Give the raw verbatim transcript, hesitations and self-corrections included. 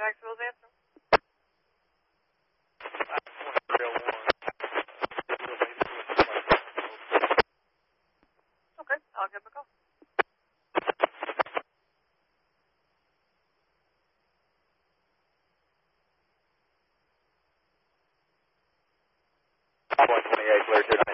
Jacksonville's answer. Okay, I'll give him a call. one twenty-eight, clear two nine.